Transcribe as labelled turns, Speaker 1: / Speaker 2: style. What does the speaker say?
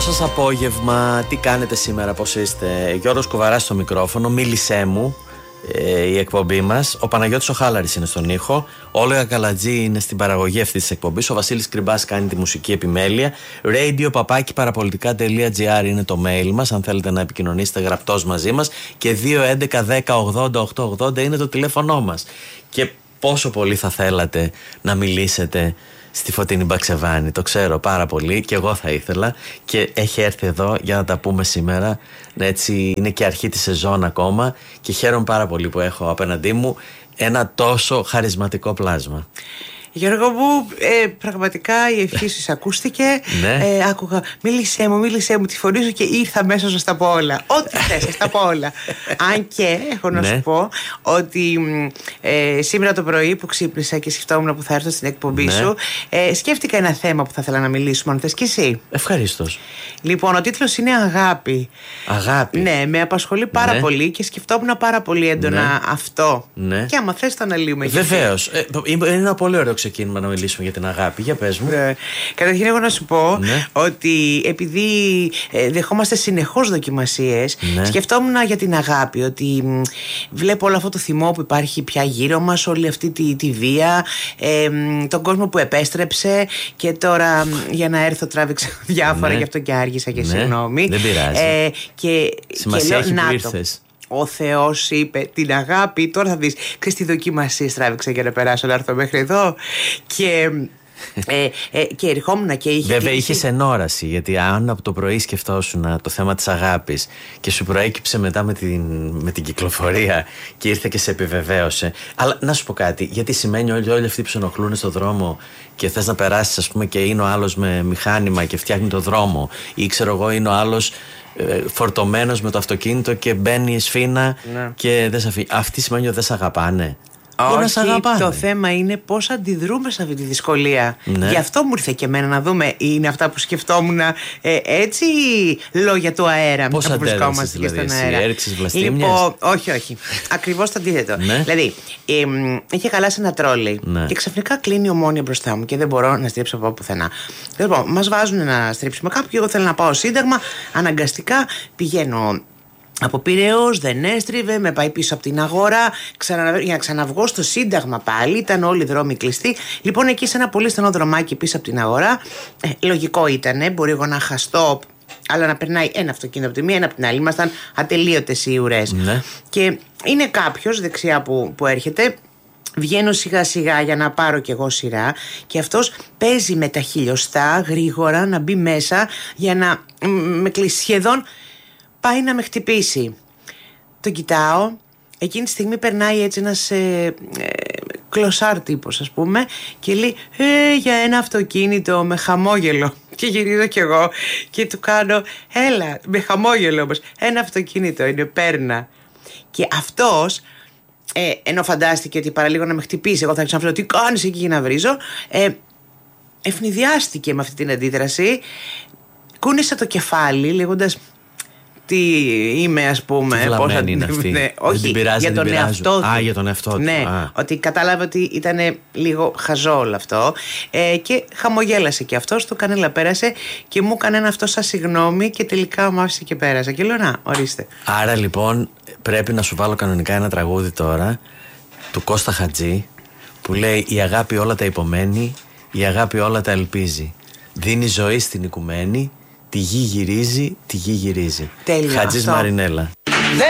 Speaker 1: Σας απόγευμα, τι κάνετε σήμερα, πώς είστε? Γιώργος Κουβαράς στο μικρόφωνο, μίλησέ μου, η εκπομπή μας. Ο Παναγιώτης ο Χάλαρης είναι στον ήχο. Όλεγα Καλατζή είναι στην παραγωγή αυτής της εκπομπής. Ο Βασίλης Κρυμπάς κάνει τη μουσική επιμέλεια. radio@parapolitica.gr είναι το mail μας, αν θέλετε να επικοινωνήσετε γραπτός μαζί μας. Και 211-10-80-880 είναι το τηλέφωνό μας. Και πόσο πολύ θα θέλατε να μιλήσετε στη Φωτεινή Μπαξεβάνη, το ξέρω πάρα πολύ και εγώ θα ήθελα, και έχει έρθει εδώ για να τα πούμε σήμερα. Έτσι είναι και αρχή της σεζόν ακόμα και χαίρομαι πάρα πολύ που έχω απέναντί μου ένα τόσο χαρισματικό πλάσμα.
Speaker 2: Γιώργο μου, πραγματικά η ευχή σου ακούστηκε.
Speaker 1: Ναι.
Speaker 2: Άκουγα, μίλησέ μου τη φωνή σου και ήρθα αμέσως να στα πω όλα. Ό,τι θες, να στα πω όλα. Αν και έχω να σου πω ότι σήμερα το πρωί που ξύπνησα και σκεφτόμουν που θα έρθω στην εκπομπή σου, σκέφτηκα ένα θέμα που θα ήθελα να μιλήσουμε, αν θες κι εσύ.
Speaker 1: Ευχαρίστως.
Speaker 2: Λοιπόν, ο τίτλος είναι Αγάπη.
Speaker 1: Αγάπη.
Speaker 2: Ναι, με απασχολεί πάρα πολύ και σκεφτόμουν πάρα πολύ έντονα αυτό.
Speaker 1: Ναι.
Speaker 2: Και άμα θες το αναλύουμε.
Speaker 1: Βεβαίως. Είναι ένα πολύ ωραίο ξεκίνημα να μιλήσουμε για την αγάπη. Για πες μου.
Speaker 2: Καταρχήν εγώ να σου πω ότι επειδή δεχόμαστε συνεχώς δοκιμασίες, σκεφτόμουν για την αγάπη, ότι βλέπω όλο αυτό το θυμό που υπάρχει πια γύρω μας, όλη αυτή τη βία, τον κόσμο που επέστρεψε, και τώρα για να έρθω τράβηξα διάφορα, γι' αυτό και άργησα και συγγνώμη.
Speaker 1: Δεν πειράζει. Σημασία έχει που ήρθες.
Speaker 2: Ο Θεός είπε την αγάπη. Τώρα θα δεις, ξέρεις τι δοκιμασίες τράβηξα για να περάσω να έρθω μέχρι εδώ. Και ερχόμουν και είχε.
Speaker 1: Βέβαια είχες ενόραση, γιατί αν από το πρωί σκεφτόσουν το θέμα της αγάπης και σου προέκυψε μετά με την κυκλοφορία και ήρθε και σε επιβεβαίωσε. Αλλά να σου πω κάτι, γιατί σημαίνει όλοι αυτοί που σε ενοχλούν στον δρόμο και θες να περάσεις, ας πούμε, και είναι ο άλλος με μηχάνημα και φτιάχνει το δρόμο, ή ξέρω εγώ είναι ο άλλος φορτωμένος με το αυτοκίνητο και μπαίνει η σφήνα και δεν σε αφήνει. Αυτοί σημαίνει ότι δεν σε αγαπάνε.
Speaker 2: Όχι, το θέμα είναι πώς αντιδρούμε σε αυτή τη δυσκολία. Γι' αυτό μου ήρθε και εμένα να δούμε, είναι αυτά που σκεφτόμουν έτσι λόγια του αέρα.
Speaker 1: Πώς αντέδρασες δηλαδή εσύ, έριξες βλαστήμιες?
Speaker 2: Λοιπόν, όχι, ακριβώς το αντίθετο. Δηλαδή, είχε χαλάσει ένα τρόλεϊ και ξαφνικά κλείνει η Ομόνοια μπροστά μου και δεν μπορώ να στρίψω από πουθενά. Λοιπόν, μας βάζουν να στρίψουμε κάπου και εγώ θέλω να πάω Σύνταγμα. Αναγκαστικά πηγαίνω από Πειραιώς, δεν έστριβε, με πάει πίσω από την Αγορά, για να ξαναβγώ στο Σύνταγμα πάλι, ήταν όλοι οι δρόμοι κλειστοί. Λοιπόν, εκεί σε ένα πολύ στενό δρομάκι πίσω από την Αγορά, λογικό ήτανε, μπορεί εγώ να χαστώ, αλλά να περνάει ένα αυτοκίνητο από τη μία, ένα από την άλλη. Ήμασταν ατελείωτες οι ουρές. Και είναι κάποιος δεξιά που έρχεται. Βγαίνω σιγά σιγά για να πάρω κι εγώ σειρά, και αυτός παίζει με τα χιλιοστά γρήγορα να μπει μέσα για να με κλείσει, σχεδόν πάει να με χτυπήσει. Τον κοιτάω, εκείνη τη στιγμή περνάει έτσι ένας κλωσάρ τύπος, ας πούμε, και λέει για ένα αυτοκίνητο, με χαμόγελο. Και γυρίζω κι εγώ και του κάνω, έλα, με χαμόγελο όμως, ένα αυτοκίνητο είναι, παίρνα. Και αυτός, ενώ φαντάστηκε ότι παραλίγο να με χτυπήσει, εγώ θα ξαναφέρω, τι κάνεις εκεί, για να βρίζω, ευνηδιάστηκε με αυτή την αντίδραση, κούνησε το κεφάλι λέγοντας, τι είμαι, ας πούμε.
Speaker 1: Τι βλαμμένη είναι αυτή.
Speaker 2: Όχι, για τον εαυτό του.
Speaker 1: Για τον εαυτό του.
Speaker 2: Ναι, ότι κατάλαβε ότι ήταν λίγο χαζό όλο αυτό. Και χαμογέλασε και αυτός, του κανέλα πέρασε και μου έκανε αυτό σαν συγγνώμη και τελικά μου άφησε και πέρασε. Και λέω, να, ορίστε.
Speaker 1: Άρα λοιπόν πρέπει να σου βάλω κανονικά ένα τραγούδι τώρα του Κώστα Χατζή που λέει «Η αγάπη όλα τα υπομένει, η αγάπη όλα τα ελπίζει. Δίνει ζωή στην οικουμένη, τη γη γυρίζει, τη γη γυρίζει».
Speaker 2: Τέλειο.
Speaker 1: Χατζής Μαρινέλα.